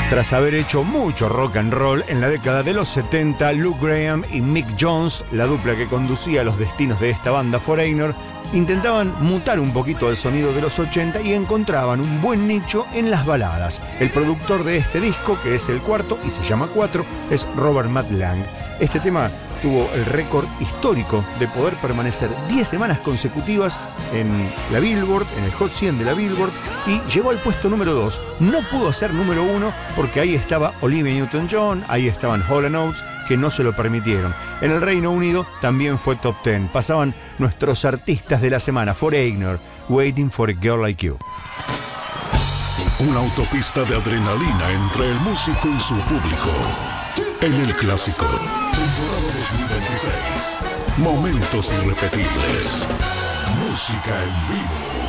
Tras haber hecho mucho rock and roll en la década de los 70, Lou Gramm y Mick Jones, la dupla que conducía los destinos de esta banda Foreigner, intentaban mutar un poquito el sonido de los 80 y encontraban un buen nicho en las baladas. El productor de este disco, que es el cuarto y se llama 4, es Robert Matt Lang. Este tema tuvo el récord histórico de poder permanecer 10 semanas consecutivas en la Billboard, en el Hot 100 de la Billboard, y llegó al puesto número 2. No pudo ser número 1 porque ahí estaba Olivia Newton-John, ahí estaban Hall & Oates, que no se lo permitieron. En el Reino Unido también fue top 10. Pasaban nuestros artistas de la semana: Foreigner, Waiting for a Girl Like You. Una autopista de adrenalina entre el músico y su público. En el clásico, temporada 2026. Momentos irrepetibles. Música en vivo.